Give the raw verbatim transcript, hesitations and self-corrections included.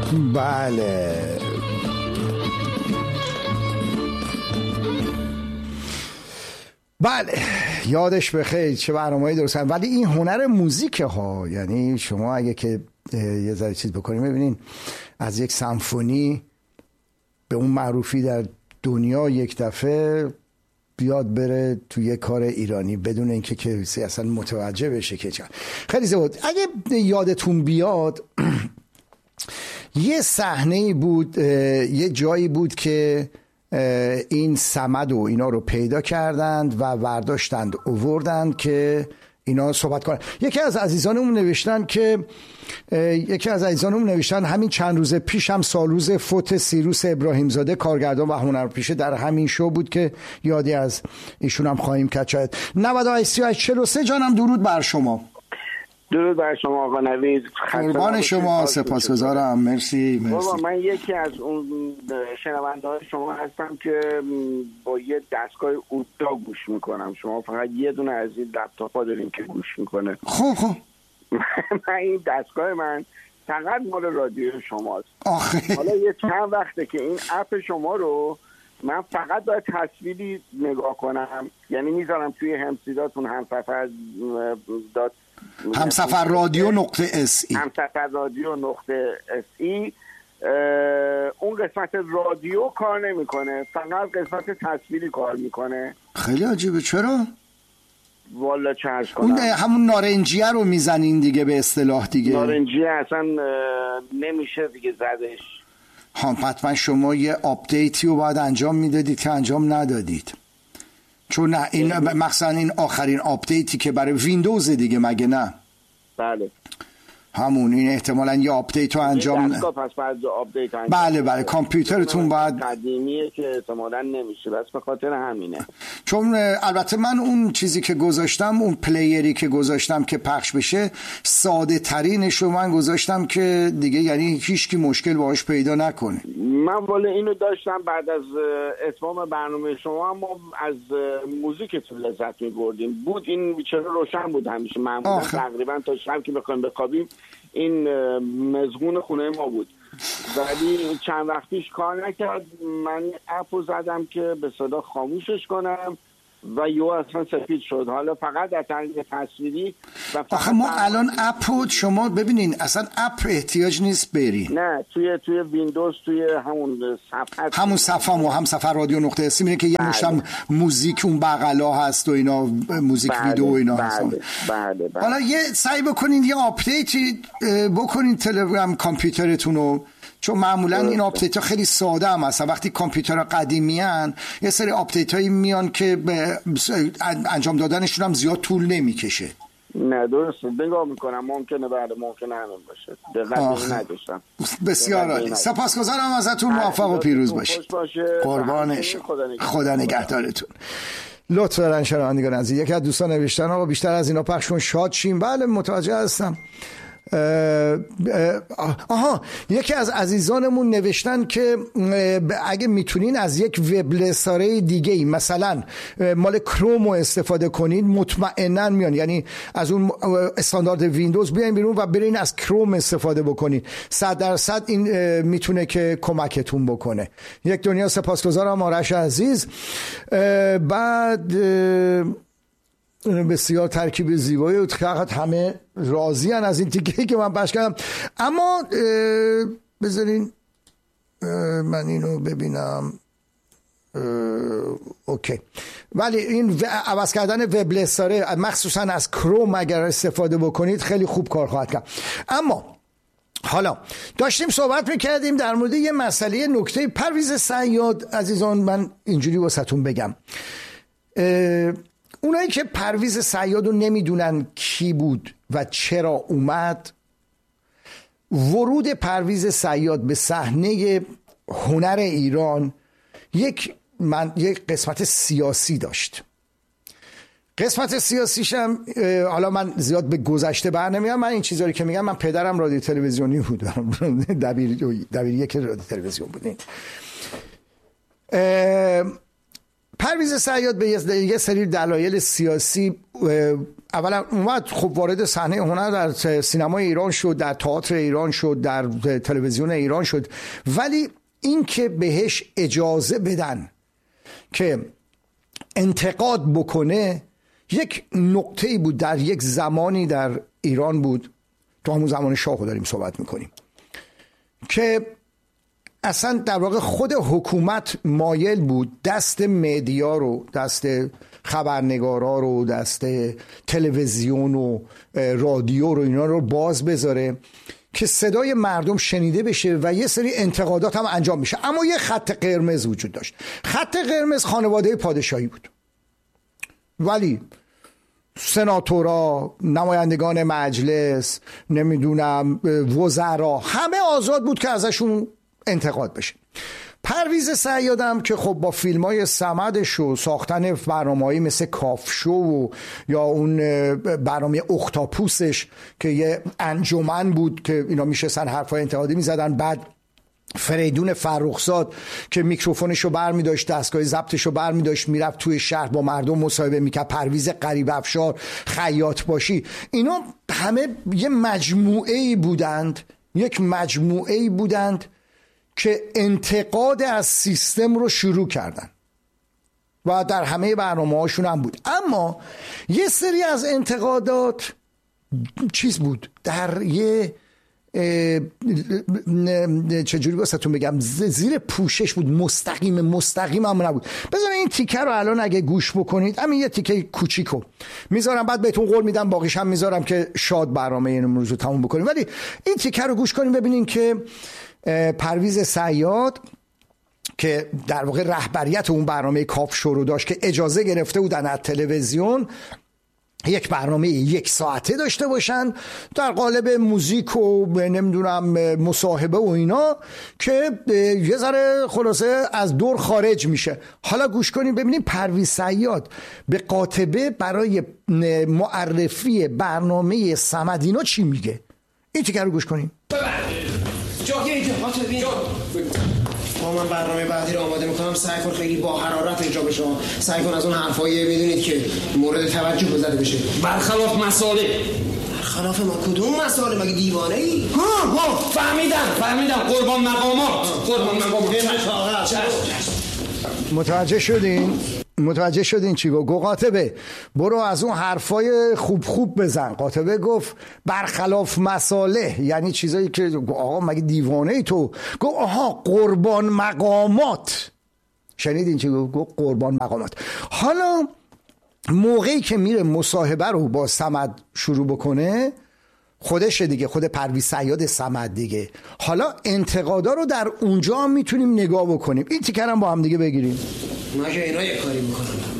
بله بله یادش بخیر، چه برنامه‌ای درست کردن. ولی این هنر موزیک ها، یعنی شما اگه که یه ذره چیز بکنیم ببینین از یک سمفونی به اون معروفی در دنیا یک دفعه بیاد بره توی یه کار ایرانی بدون اینکه کسی اصلا متوجه بشه که چه. خیلی زود اگه یادتون بیاد یه صحنه‌ای بود، یه جایی بود که این صمد و اینا رو پیدا کردند و برداشتند آوردند که اینا صحبت کنن. یکی از عزیزانمون نوشتن که یکی از عزیزانمون نوشتن همین چند روز پیش هم سالروز فوت سیروس ابراهیم زاده کارگردان و هنرپیشه در همین شو بود که یادی از ایشون هم خواهیم کرد. شاید نود و هشت چهل و سه جانم درود بر شما. درود بر شما آقا نوید. قربان شما، سپاسگزارم. مرسی مرسی. بابا من یکی از اون شنونده‌های شما هستم که با یه دستگاه اوتا گوش میکنم. شما فقط یه دونه از این لپتاپ‌ها دارین که گوش میکنه. خب خب من این دستگاه من فقط مال رادیو شماست. آخه حالا یه چند وقته که این اپ شما رو من فقط باید تصویری نگاه کنم، یعنی میذارم توی همسیداتون همسفر دات همسفر رادیو نقطه اس ای همسفر رادیو نقطه اس ای اون قسمت رادیو کار نمیکنه، فقط قسمت تصویری کار میکنه. خیلی عجیبه. چرا؟ والا چه عرض کنم، اون همون نارنجیه رو میزنین دیگه، به اصطلاح دیگه نارنجیه اصلا نمیشه دیگه زدش. ها حتما شما یه آپدیتی رو باید انجام میدادید که انجام ندادید، چون نه این مثلا این آخرین آپدیتی که برای ویندوز دیگه مگه نه؟ بله همون این احتمالاً یه آپدیت رو انجام دستگاه پس بعد آپدیت انجام. بله بله کامپیوترتون باید قدیمیه که احتمالاً نمیشه، بس به خاطر همینه. چون البته من اون چیزی که گذاشتم، اون پلیری که گذاشتم که پخش بشه، ساده ترینش رو من گذاشتم که دیگه یعنی هیچکی مشکل باهاش پیدا نکنه. من والا اینو داشتم بعد از اتمام برنامه شما ما از موزیکتون لذت می‌بردیم. بود این چرا روشن بود همیشه، معمولا تقریبا تا شب که بخوایم بخوابیم این مزغون خونه ما بود، ولی چند وقت پیش کار نکرد. من اپو زدم که به صدا خاموشش کنم و یو اصلا سفید شد. حالا فقط در طریق تصویری و آخه ما الان اپو شما ببینین اصلا اپ احتیاج نیست بری، نه توی توی ویندوز توی همون صفحه همون صفحه مو هم سفر رادیو نقطه اس میره که یه مشتم موزیک اون بغلا هست و اینا، موزیک بله. ویدیو و اینا بله. هست. بله. بله. بله. حالا یه سعی بکنین یه آپدیتی بکنین تلگرام کامپیوترتون رو، چون معمولا این آپدیت ها خیلی ساده هم هستن. وقتی کامپیوترها قدیمی ان یه سری آپدیت هایی میان که به انجام دادنشون هم زیاد طول نمیکشه. نه درسته، نگاه میکنم ممکنه بعد ممکنه همین باشه، دقت نداشتم. بسیار عالی، سپاسگزارم ازتون، موفق و پیروز باشید. قربانش، خدا نگهدارتون. لطف دارن شنوندگان عزیز. یکی از دوستان نوشتن آقا بیشتر از اینا پخش کن شاد شیم. بله متوجه هستم. آها یکی از عزیزانمون نوشتن که اگه میتونین از یک وبلساره دیگه ای مثلا مال کروم رو استفاده کنین مطمئنا میان، یعنی از اون استاندارد ویندوز بیاین بیرون و برین از کروم استفاده بکنین، صد درصد این میتونه که کمکتون بکنه. یک دنیا سپاسگزارم آرش عزیز. بعد بسیار ترکیب زیبایی و فقط همه راضی هن از این تیکه‌ای که من پخش کردم. اما بذارین من اینو ببینم. اوکی، ولی این عوض کردن وبلساره مخصوصا از کروم اگر استفاده بکنید خیلی خوب کار خواهد کرد. اما حالا داشتیم صحبت میکردیم در مورد یه مسئله نکته. پرویز صیاد عزیزان، من اینجوری واسهتون بگم، اونایی که پرویز صیاد رو نمیدونن کی بود و چرا اومد، ورود پرویز صیاد به صحنه هنر ایران یک من یک قسمت سیاسی داشت. قسمت سیاسیش هم حالا من زیاد به گذشته بر نمیام، من این چیزایی که میگم، من پدرم رادیو تلویزیونی بود، دبیر دبیر یک رادیو تلویزیون بود. پرویز صیاد به یه سری دلایل سیاسی اولا اومد خب وارد صحنه هنر در سینمای ایران شد، در تئاتر ایران شد، در تلویزیون ایران شد، ولی این که بهش اجازه بدن که انتقاد بکنه یک نقطه‌ای بود در یک زمانی در ایران بود، تو همون زمان شاه داریم صحبت میکنیم، که اصلا در واقع خود حکومت مایل بود دست مدیا رو، دست خبرنگارا رو، دست تلویزیون و رادیو رو، اینا رو باز بذاره که صدای مردم شنیده بشه و یه سری انتقادات هم انجام میشه. اما یه خط قرمز وجود داشت. خط قرمز خانواده پادشاهی بود، ولی سناتورا، نمایندگان مجلس، نمیدونم وزرا، همه آزاد بود که ازشون انتقاد بشه. پرویز صیادم که خب با فیلمای صمدش و ساختن برنامه‌ای مثل کافشو و یا اون برنامه اختاپوسش که یه انجمن بود که اینا میشستن حرفای انتقادی میزدن، بعد فریدون فرخزاد که میکروفونشو برمی داشت، دستگاه ضبطشو برمی داشت، میرفت توی شهر با مردم مصاحبه میکرد، پرویز غریب افشار، خیاط باشی، اینا همه یه مجموعه‌ای بودند، یک مجموعه‌ای بودند که انتقاد از سیستم رو شروع کردن و در همه برنامه هاشون هم بود. اما یه سری از انتقادات چیز بود، در یه چجوری واسهتون بگم، زیر پوشش بود، مستقیم مستقیم هم نبود. بذارین این تیکه رو الان اگه گوش بکنید، همین یه تیکه کوچیکو میذارم، بعد بهتون قول میدم باقیش هم میذارم که شاد برنامه این امروز رو تموم بکنیم، ولی این تیکه رو گوش کنیم ببینین که پرویز صیاد که در واقع رهبریت اون برنامه کافشو رو داشت که اجازه گرفته بودن از تلویزیون یک برنامه یک ساعته داشته باشن در قالب موزیک و نمیدونم مصاحبه و اینا، که یه ذره خلاصه از دور خارج میشه. حالا گوش کنیم ببینیم پرویز صیاد به قاطبه برای معرفی برنامه صمدینا چی میگه. این تیکه رو گوش کنیم. جاگه اینجا قاطبه با من برنامه بعدی رو آماده میکنم، سعی کن خیلی با حرارت اجرا بشه، سعی کن از اون حرفایی میدونید که مورد توجه بزده بشه. برخلاف مسائل. برخلاف ما کدوم مسائل؟ مگه دیوانه ای؟ ها ها فهمیدم فهمیدم قربان مقامات. قربان مقامات. متوجه شدین؟ متوجه شدین چی گفت؟ گفت قاطبه برو از اون حرفای خوب خوب بزن. قاطبه گفت برخلاف مساله، یعنی چیزایی که آقا مگه دیوانه ای تو؟ گفت آها قربان مقامات. شنیدین چی گفت؟ گفت قربان مقامات. حالا موقعی که میره مصاحبه رو با صمد شروع بکنه، خودش دیگه، خود پرویز صیاد صمد دیگه، حالا انتقادا رو در اونجا هم میتونیم نگاه بکنیم. این تیکر هم با هم دیگه بگیریم. ما که اینا یک کاری میکنم.